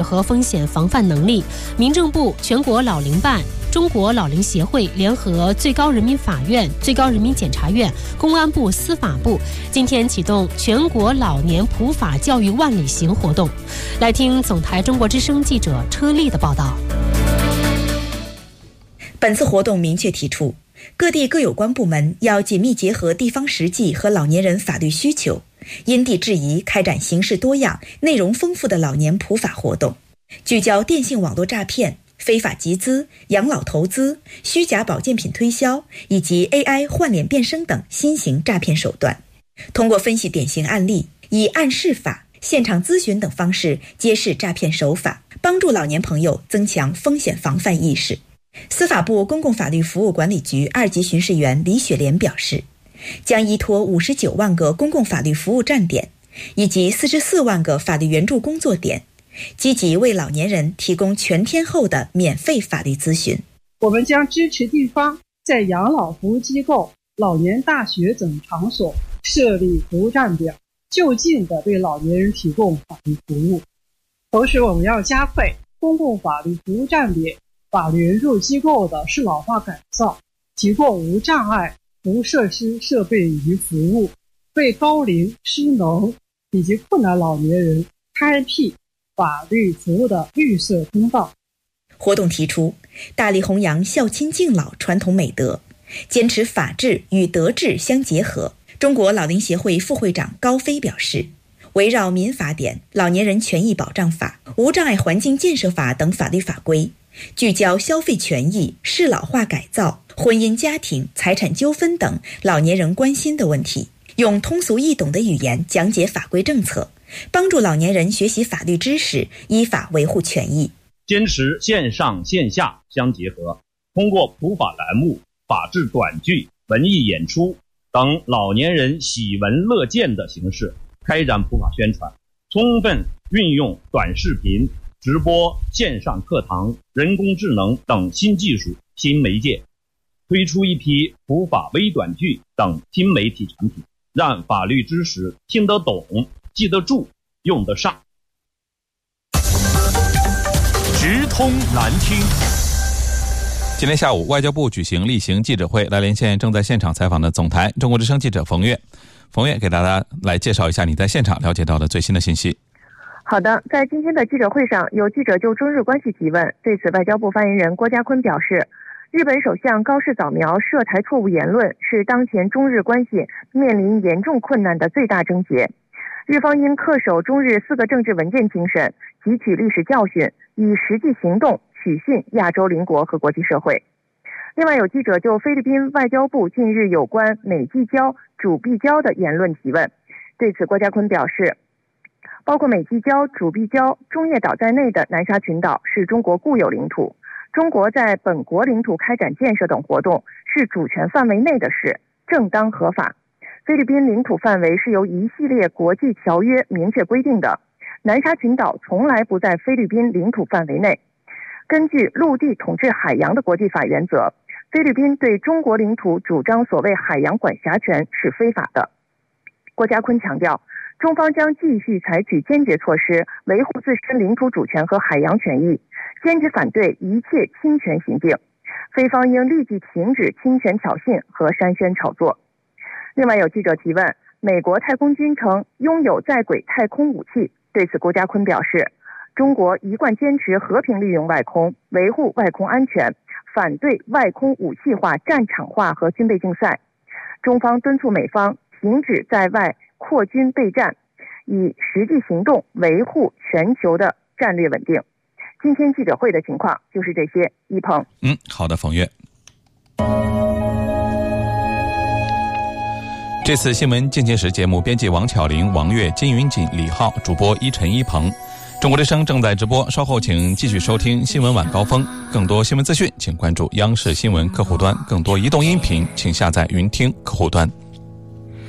和风险防范能力。民政部、全国老龄办、中国老龄协会联合最高人民法院、最高人民检察院、公安部、司法部今天启动全国老年普法教育万里行活动。来听总台中国之声记者车丽的报道。 本次活动明确提出，各地各有关部门要紧密结合地方实际和老年人法律需求，因地制宜开展形式多样、内容丰富的老年普法活动，聚焦电信网络诈骗、非法集资、养老投资、虚假保健品推销以及 AI 换脸变声等新型诈骗手段，通过分析典型案例，以案示法、现场咨询等方式揭示诈骗手法，帮助老年朋友增强风险防范意识。司法部公共法律服务管理局2级巡视员李雪莲表示，将依托59万个公共法律服务站点以及44万个法律援助工作点，积极为老年人提供全天候的免费法律咨询。 我们将支持地方在养老服务机构、老年大学等场所设立服务站点，就近的对老年人提供法律服务。同时，我们要加快公共法律服务站点、法律援助机构的适老化改造，提供无障碍服务设施、设备与服务，为高龄、失能以及困难老年人开辟法律服务的绿色通道。 活动提出，大力弘扬孝亲敬老传统美德，坚持法治与德治相结合。中国老龄协会副会长高飞表示，围绕民法典、老年人权益保障法、无障碍环境建设法等法律法规，聚焦消费权益、适老化改造、婚姻家庭、财产纠纷等老年人关心的问题，用通俗易懂的语言讲解法规政策，帮助老年人学习法律知识，依法维护权益。 坚持线上线下相结合，通过普法栏目、法治短剧、文艺演出等老年人喜闻乐见的形式开展普法宣传，充分运用短视频、直播、线上课堂、人工智能等新技术、新媒介，推出一批普法微短剧等新媒体产品，让法律知识听得懂、记得住、用得上。 直通难听。今天下午，外交部举行例行记者会，来连线正在现场采访的总台中国之声记者冯月。冯月给大家来介绍一下你在现场了解到的最新的信息。 好的，在今天的记者会上，有记者就中日关系提问。对此，外交部发言人郭家坤表示，日本首相高市早苗涉台错误言论是当前中日关系面临严重困难的最大症结，日方应恪守中日4个政治文件精神，汲取历史教训，以实际行动取信亚洲邻国和国际社会。另外，有记者就菲律宾外交部近日有关美济礁、主碧礁的言论提问。对此，郭家坤表示，包括美济礁、主碧礁、中业岛在内的南沙群岛是中国固有领土，中国在本国领土开展建设等活动是主权范围内的事，正当合法。菲律宾领土范围是由一系列国际条约明确规定的，南沙群岛从来不在菲律宾领土范围内。根据陆地统治海洋的国际法原则，菲律宾对中国领土主张所谓海洋管辖权是非法的。郭家坤强调，中方将继续采取坚决措施，维护自身领土主权和海洋权益，坚决反对一切侵权行径。菲方应立即停止侵权挑衅和煽宣炒作。另外，有记者提问，美国太空军称拥有在轨太空武器。对此，郭家坤表示，中国一贯坚持和平利用外空，维护外空安全，反对外空武器化、战场化和军备竞赛。中方敦促美方停止在外扩军备战，以实际行动维护全球的战略稳定。今天记者会的情况就是这些。一鹏。 好的，冯月。这次新闻进行时节目编辑王巧玲、王月、金云锦、李浩，主播一晨一鹏。中国之声正在直播，稍后请继续收听新闻晚高峰。更多新闻资讯请关注央视新闻客户端，更多移动音频请下载云听客户端。